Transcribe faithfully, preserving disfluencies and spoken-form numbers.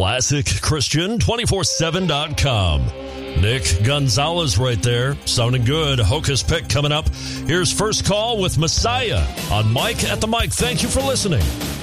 classic christian two four seven dot com. Nick Gonzalez right there, sounding good. Hocus Pick coming up. Here's First Call with Messiah on Mike at the Mic. Thank you for listening.